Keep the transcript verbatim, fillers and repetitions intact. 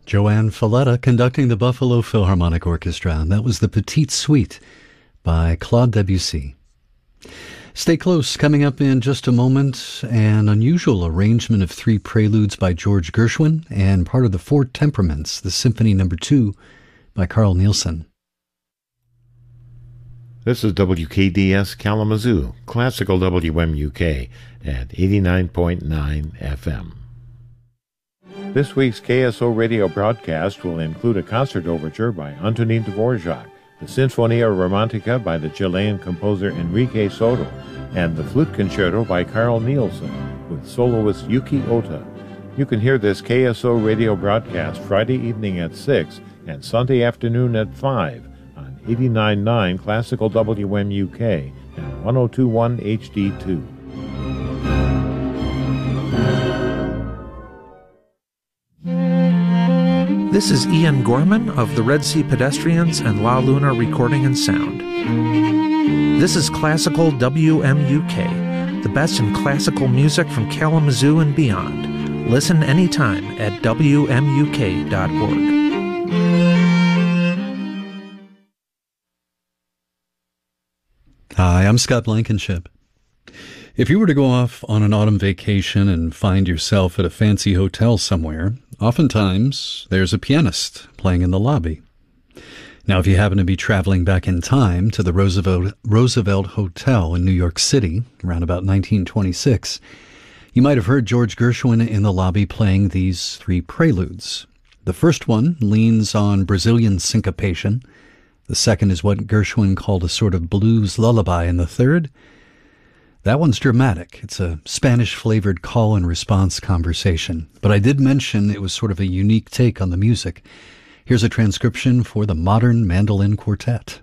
Joanne Falletta conducting the Buffalo Philharmonic Orchestra. That was the Petite Suite by Claude Debussy. Stay close. Coming up in just a moment, an unusual arrangement of three preludes by George Gershwin and part of the Four Temperaments, the Symphony Number Two by Carl Nielsen. This is W K D S Kalamazoo, Classical W M U K at eighty-nine point nine F M. This week's K S O radio broadcast will include a concert overture by Antonin Dvorak, the Sinfonia Romantica by the Chilean composer Enrique Soto, and the Flute Concerto by Carl Nielsen, with soloist Yuki Ota. You can hear this K S O radio broadcast Friday evening at six and Sunday afternoon at five on eighty-nine point nine Classical W M U K and one oh two point one H D two. This is Ian Gorman of the Red Sea Pedestrians and La Luna Recording and Sound. This is Classical W M U K, the best in classical music from Kalamazoo and beyond. Listen anytime at W M U K dot org. Hi, I'm Scott Blankenship. If you were to go off on an autumn vacation and find yourself at a fancy hotel somewhere, oftentimes there's a pianist playing in the lobby. Now, if you happen to be traveling back in time to the Roosevelt, Roosevelt Hotel in New York City around about nineteen twenty-six, you might have heard George Gershwin in the lobby playing these three preludes. The first one leans on Brazilian syncopation. The second is what Gershwin called a sort of blues lullaby, and the third, that one's dramatic. It's a Spanish-flavored call-and-response conversation. But I did mention it was sort of a unique take on the music. Here's a transcription for the Modern Mandolin Quartet.